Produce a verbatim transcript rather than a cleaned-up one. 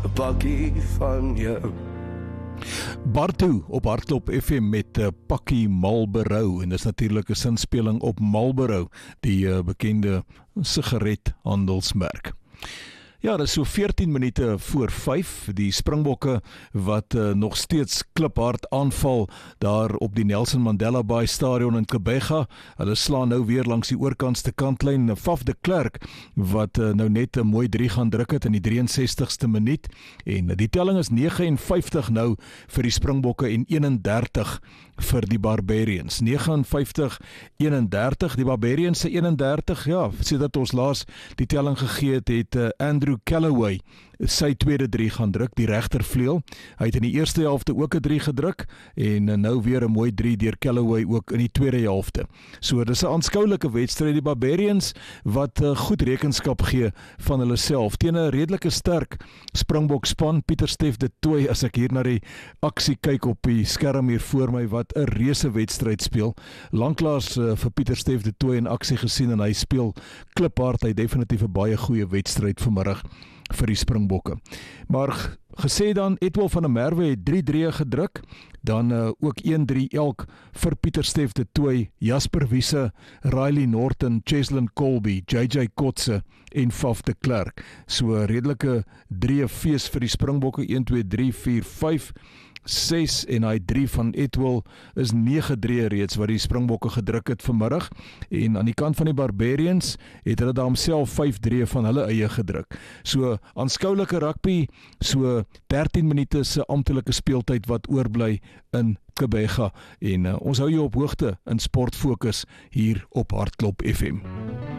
'n pakkie van jou. Bartu op Hartklop F M met uh, pakkie Marlboro, en dis natuurlik 'n sinspeling op Marlboro, die uh, bekende sigarethandelsmerk. Ja, dit is so veertien minute voor vyf, die Springbokke wat uh, nog steeds kliphard aanval daar op die Nelson Mandela Bay Stadion in Gqeberha. Hulle slaan nou weer langs die oorkantste kantlyn. Faf de Klerk wat uh, nou net 'n mooi drie gaan druk het in die drieënsestigste minuut, en uh, die telling is negenenvyftig nou vir die Springbokke en eenendertig vir die Barbarians. negenenvyftig eenendertig, die Barbarians se eenendertig, ja, sedert ons laas die telling gegee het, het uh, Andrew Callaway sy tweede drie gaan druk, die regtervleuel. Hy het in die eerste helfte ook 'n drie gedruk, en nou weer 'n mooi drie deur Callaway ook in die tweede helfte. So dis 'n aanskoulike wedstryd, die Barbarians wat uh, goed rekenskap gee van hulle self teen 'n redelike sterk Springbok span. Pieter-Steph du Toit, as ek hier na die aksie kyk op die skerm hier voor my, wat 'n reuse wedstryd speel. Lanklaas uh, vir Pieter-Steph du Toit in aksie gesien, en hy speel kliphard. Hy definitief 'n baie goeie wedstryd vanmiddag vir die Springbokke. Maar gesê dan, Etoile van der Merwe het drie drie gedruk, dan uh, ook een drie elk vir Pieter-Steph du Toit, Jasper Wiese, Riley Norton, Cheslin Colby, J J Kotse en Faf de Klerk. So redelike drie fees vir die Springbokke, een, twee, drie, vier, vyf, ses, en hy drie van Etoile is nege drie reeds wat die Springbokke gedruk het vanmiddag, en aan die kant van die Barbarians het hulle daar homself vyf drie van hulle eie gedruk. So aanskoulike rugby, so dertien minute se amptelike speeltyd wat oorbly in Gqeberha, en uh, ons hou jou op hoogte in Sportfokus hier op Hartklop F M.